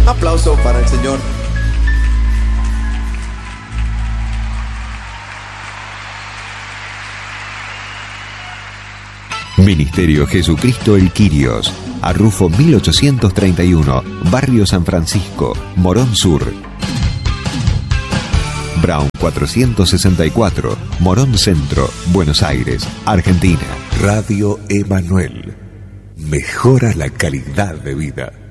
Aplauso para el Señor. Ministerio Jesucristo el Quirios, Arrufo 1831, Barrio San Francisco, Morón Sur. Brown 464, Morón Centro, Buenos Aires, Argentina. Radio Emanuel. Mejora la calidad de vida.